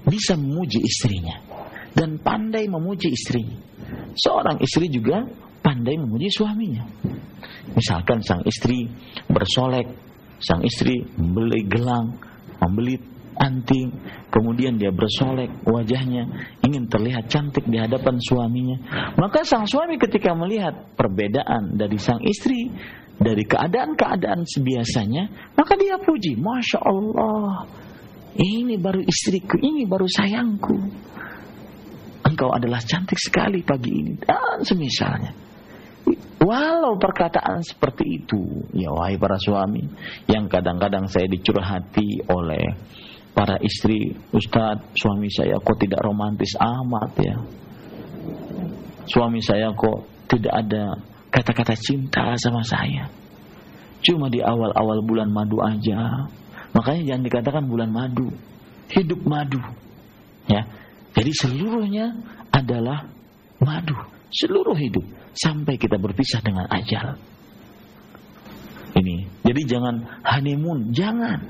bisa memuji istrinya dan pandai memuji istrinya. Seorang istri juga pandai memuji suaminya. Misalkan sang istri bersolek, sang istri membeli gelang, membeli anting, kemudian dia bersolek wajahnya, ingin terlihat cantik di hadapan suaminya. Maka sang suami ketika melihat perbedaan dari sang istri, dari keadaan-keadaan sebiasanya, maka dia puji, Masya Allah, ini baru istriku, ini baru sayangku, engkau adalah cantik sekali pagi ini, dan semisalnya. Walau perkataan seperti itu, ya wahai para suami, yang kadang-kadang saya dicurhati oleh para istri, Ustaz, suami saya kok tidak romantis amat ya, suami saya kok tidak ada kata-kata cinta sama saya, cuma di awal-awal bulan madu aja. Makanya jangan dikatakan bulan madu, hidup madu ya. Jadi seluruhnya adalah madu, seluruh hidup sampai kita berpisah dengan ajal. Ini, jadi jangan honeymoon, jangan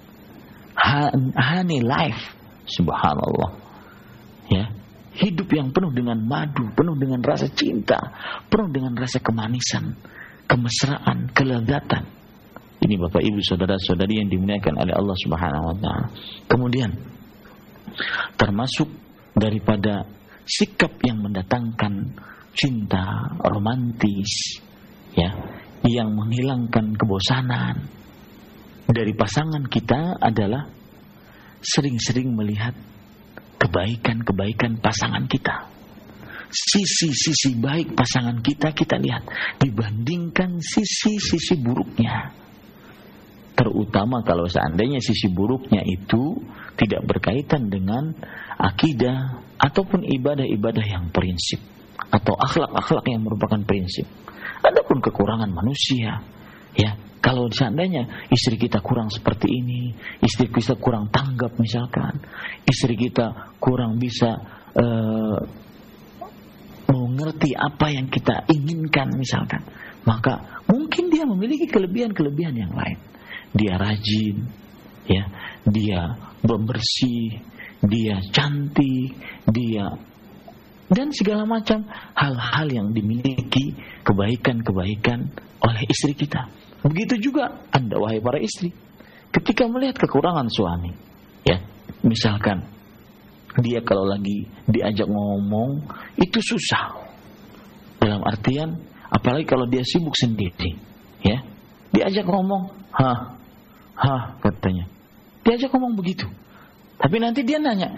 honey life, subhanallah ya. Hidup yang penuh dengan madu, penuh dengan rasa cinta, penuh dengan rasa kemanisan, kemesraan, kelezatan. Ini Bapak Ibu saudara-saudari yang dimuliakan oleh Allah Subhanahu wa taala. Kemudian termasuk daripada sikap yang mendatangkan cinta romantis ya, yang menghilangkan kebosanan dari pasangan kita adalah sering-sering melihat kebaikan-kebaikan pasangan kita. Sisi-sisi baik pasangan kita lihat dibandingkan sisi-sisi buruknya. Terutama kalau seandainya sisi buruknya itu tidak berkaitan dengan akidah ataupun ibadah-ibadah yang prinsip atau akhlak-akhlak yang merupakan prinsip. Adapun kekurangan manusia, ya, kalau seandainya istri kita kurang seperti ini, istri kita kurang tanggap misalkan, istri kita kurang bisa mengerti apa yang kita inginkan misalkan, maka mungkin dia memiliki kelebihan-kelebihan yang lain. Dia rajin, ya, dia bersih, dia cantik, dia dan segala macam hal-hal yang dimiliki kebaikan-kebaikan oleh istri kita. Begitu juga Anda wahai para istri, ketika melihat kekurangan suami, ya, misalkan dia kalau lagi diajak ngomong itu susah. Dalam artian apalagi kalau dia sibuk sendiri, ya, diajak ngomong, katanya. Diajak ngomong begitu. Tapi nanti dia nanya,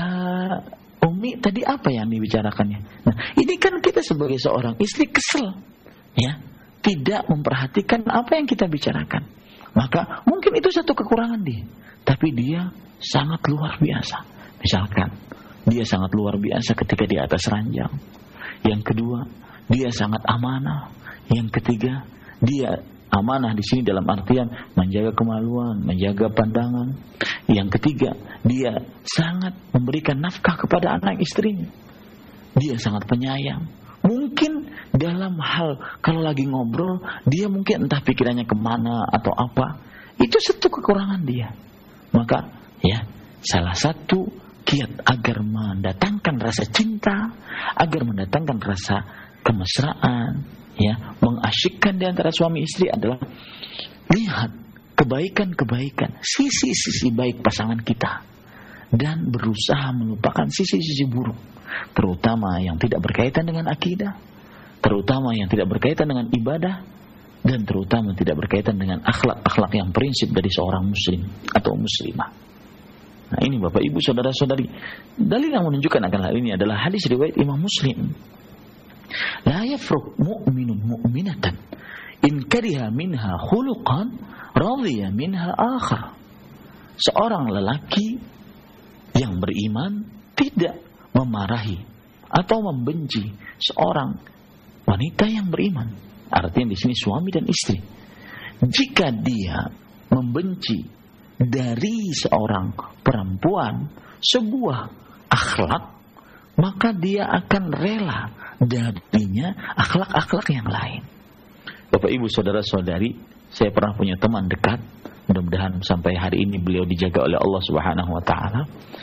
Umi tadi apa yang dibicarakannya? Nah, ini kan kita sebagai seorang istri kesel, ya, tidak memperhatikan apa yang kita bicarakan. Maka mungkin itu satu kekurangan dia, tapi dia sangat luar biasa. Misalkan dia sangat luar biasa ketika di atas ranjang. Yang kedua, dia sangat amanah. Yang ketiga, dia amanah di sini dalam artian menjaga kemaluan, menjaga pandangan. Yang ketiga, dia sangat memberikan nafkah kepada anak istrinya. Dia sangat penyayang. Mungkin dalam hal kalau lagi ngobrol, dia mungkin entah pikirannya kemana atau apa. Itu satu kekurangan dia. Maka ya, salah satu kiat agar mendatangkan rasa cinta, agar mendatangkan rasa kemesraan, ya, mengasyikkan di antara suami istri adalah lihat kebaikan-kebaikan, sisi-sisi baik pasangan kita dan berusaha melupakan sisi-sisi buruk, terutama yang tidak berkaitan dengan akidah, terutama yang tidak berkaitan dengan ibadah, dan terutama tidak berkaitan dengan akhlak-akhlak yang prinsip dari seorang muslim atau muslimah. Nah, ini Bapak Ibu saudara-saudari, dalil yang menunjukkan akan hal ini adalah hadis riwayat Imam Muslim. La yafruq mu'minun mu'minatan in kariha minha khuluqan radhiya minha akhar. Seorang lelaki yang beriman tidak memarahi atau membenci seorang wanita yang beriman. Artinya di sini suami dan istri. Jika dia membenci dari seorang perempuan sebuah akhlak, maka dia akan rela darinya akhlak-akhlak yang lain. Bapak Ibu saudara-saudari, saya pernah punya teman dekat, mudah-mudahan sampai hari ini beliau dijaga oleh Allah Subhanahu wa taala.